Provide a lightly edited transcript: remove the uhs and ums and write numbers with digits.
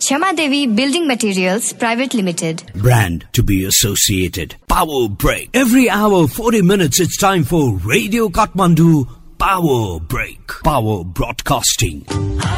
Kshama Devi Building Materials Private Limited. Brand to be associated. Power Break. Every hour, 40 minutes, it's time for Radio Kathmandu Power Break. Power Broadcasting.